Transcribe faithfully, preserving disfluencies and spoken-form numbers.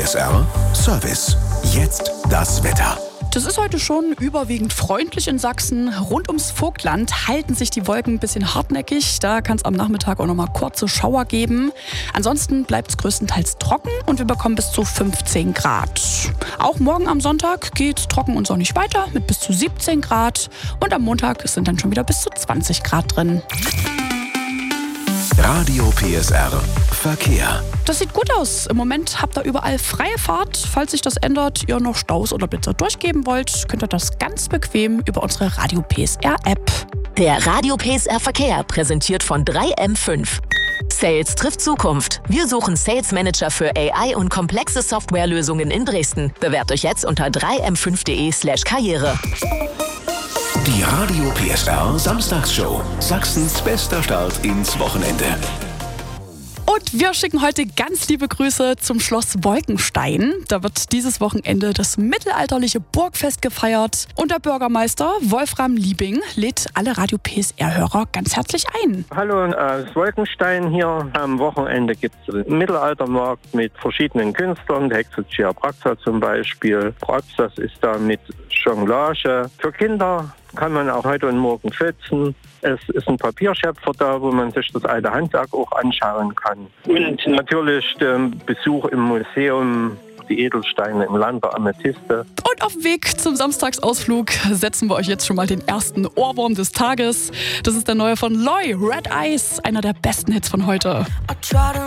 S R Service. Jetzt das Wetter. Das ist heute schon überwiegend freundlich in Sachsen. Rund ums Vogtland halten sich die Wolken ein bisschen hartnäckig. Da kann es am Nachmittag auch noch mal kurze Schauer geben. Ansonsten bleibt es größtenteils trocken und wir bekommen bis zu fünfzehn Grad. Auch morgen am Sonntag geht es trocken und sonnig weiter mit bis zu siebzehn Grad. Und am Montag sind dann schon wieder bis zu zwanzig Grad drin. Radio P S R Verkehr. Das sieht gut aus. Im Moment habt ihr überall freie Fahrt. Falls sich das ändert, ihr noch Staus oder Blitzer durchgeben wollt, könnt ihr das ganz bequem über unsere Radio P S R App. Der Radio P S R Verkehr präsentiert von drei M fünf. Sales trifft Zukunft. Wir suchen Sales Manager für A I und komplexe Softwarelösungen in Dresden. Bewerbt euch jetzt unter drei m fünf punkt de slash karriere. Die Radio P S R Samstagsshow. Sachsens bester Start ins Wochenende. Und wir schicken heute ganz liebe Grüße zum Schloss Wolkenstein. Da wird dieses Wochenende das mittelalterliche Burgfest gefeiert. Und der Bürgermeister Wolfram Liebing lädt alle Radio P S R-Hörer ganz herzlich ein. Hallo, aus Wolkenstein hier. Am Wochenende gibt es einen Mittelaltermarkt mit verschiedenen Künstlern. Hexe Chiabraxa zum Beispiel. Brax, das ist da mit Jonglage. Für Kinder kann man auch heute und morgen schützen. Es ist ein Papierschöpfer da, wo man sich das alte Handwerk auch anschauen kann. Und natürlich der Besuch im Museum, die Edelsteine im Land der Amethyste. Und auf dem Weg zum Samstagsausflug setzen wir euch jetzt schon mal den ersten Ohrwurm des Tages. Das ist der neue von Loy, Red Eyes, einer der besten Hits von heute.